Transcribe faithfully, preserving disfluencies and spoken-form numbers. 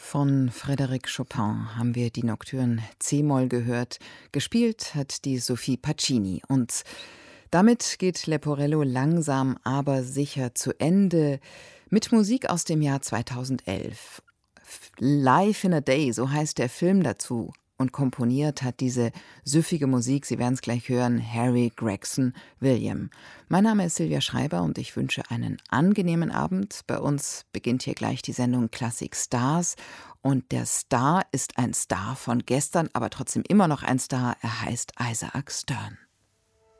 Von Frédéric Chopin haben wir die Nocturne C-Moll gehört. Gespielt hat die Sophie Pacini. Und damit geht Leporello langsam, aber sicher zu Ende mit Musik aus dem Jahr zweitausendelf. Life in a Day, so heißt der Film dazu. Und komponiert hat diese süffige Musik, Sie werden es gleich hören, Harry Gregson William. Mein Name ist Silvia Schreiber und ich wünsche einen angenehmen Abend. Bei uns beginnt hier gleich die Sendung Classic Stars. Und der Star ist ein Star von gestern, aber trotzdem immer noch ein Star. Er heißt Isaac Stern.